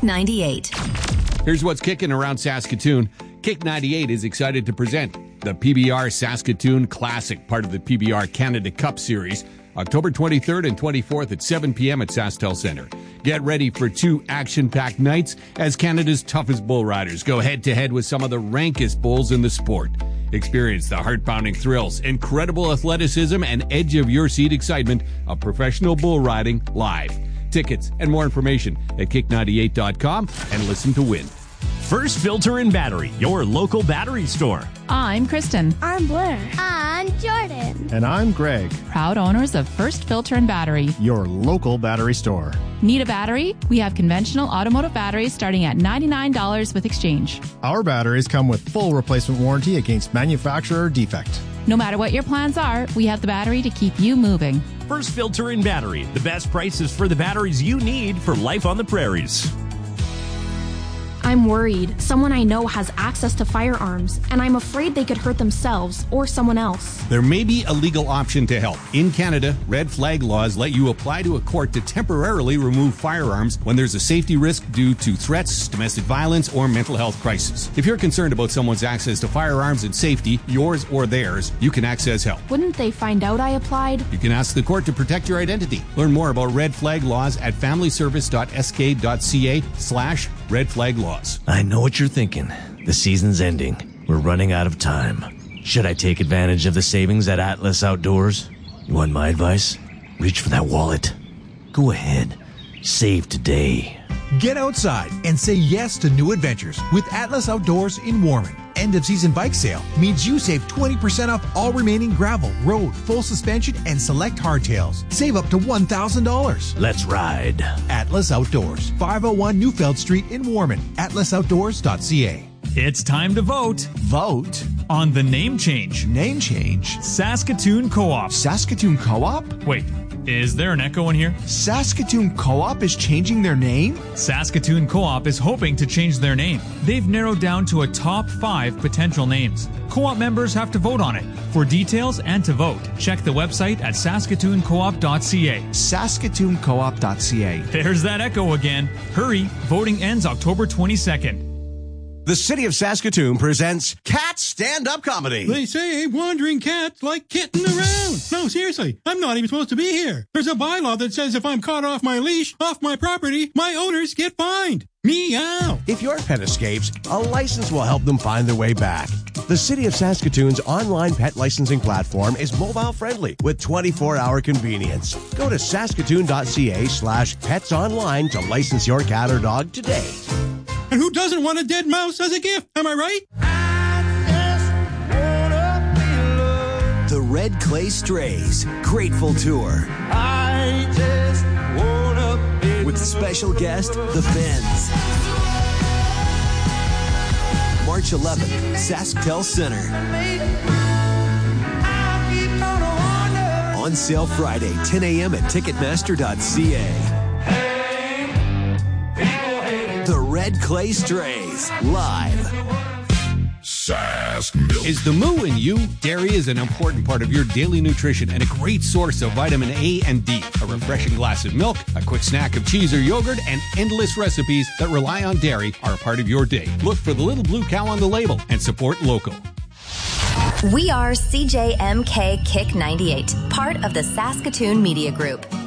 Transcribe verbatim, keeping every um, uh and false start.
Kick ninety-eight. Here's what's kicking around Saskatoon. Kick ninety-eight is excited to present the P B R Saskatoon Classic, part of the P B R Canada Cup Series, October twenty-third and twenty-fourth at seven p.m. at SaskTel Centre. Get ready for two action-packed nights as Canada's toughest bull riders go head-to-head with some of the rankest bulls in the sport. Experience the heart-pounding thrills, incredible athleticism, and edge-of-your-seat excitement of professional bull riding live. Tickets and more information at kick ninety-eight dot com and listen to win. First Filter and Battery, your local battery store. I'm Kristen. I'm Blair. I'm Jordan. And I'm Greg. Proud owners of First Filter and Battery, your local battery store. Need a battery? We have conventional automotive batteries starting at ninety-nine dollars with exchange. Our batteries come with full replacement warranty against manufacturer defect. No matter what your plans are, we have the battery to keep you moving. First Filter and Battery, the best prices for the batteries you need for life on the prairies. I'm worried. Someone I know has access to firearms, and I'm afraid they could hurt themselves or someone else. There may be a legal option to help. In Canada, red flag laws let you apply to a court to temporarily remove firearms when there's a safety risk due to threats, domestic violence, or mental health crisis. If you're concerned about someone's access to firearms and safety, yours or theirs, you can access help. Wouldn't they find out I applied? You can ask the court to protect your identity. Learn more about red flag laws at familyservice.sk.ca slash red flag laws. I know what you're thinking. The season's ending. We're running out of time. Should I take advantage of the savings at Atlas Outdoors? You want my advice? Reach for that wallet. Go ahead. Save today. Get outside and say yes to new adventures with Atlas Outdoors in Warman. End of season bike sale means you save twenty percent off all remaining gravel, road, full suspension, and select hardtails. Save up to one thousand dollars. Let's ride. Atlas Outdoors, five oh one Newfield Street in Warman. atlas outdoors dot c a. It's time to vote. Vote? On the name change. Name change? Saskatoon Co-op. Saskatoon Co-op? Wait, is there an echo in here? Saskatoon Co-op is changing their name? Saskatoon Co-op is hoping to change their name. They've narrowed down to a top five potential names. Co-op members have to vote on it. For details and to vote, check the website at saskatoon co op dot c a. saskatoon co op dot c a. There's that echo again. Hurry, voting ends October twenty-second. The City of Saskatoon presents Cat Stand-Up Comedy. They say wandering cats like kidding around. No, seriously, I'm not even supposed to be here. There's a bylaw that says if I'm caught off my leash, off my property, my owners get fined. Meow. If your pet escapes, a license will help them find their way back. The City of Saskatoon's online pet licensing platform is mobile-friendly with twenty-four hour convenience. Go to saskatoon dot c a slash pets online to license your cat or dog today. And who doesn't want a dead mouse as a gift? Am I right? I the Red Clay Strays Grateful Tour. I just wanna be with special guest, The Bends. March eleventh, SaskTel Centre. On sale Friday, ten a.m. at ticketmaster dot c a. The Red Clay Strays, live. Sask Milk. Is the moo in you? Dairy is an important part of your daily nutrition and a great source of vitamin A and D. A refreshing glass of milk, a quick snack of cheese or yogurt, and endless recipes that rely on dairy are a part of your day. Look for the little blue cow on the label and support local. We are C J M K Kick ninety-eight, part of the Saskatoon Media Group.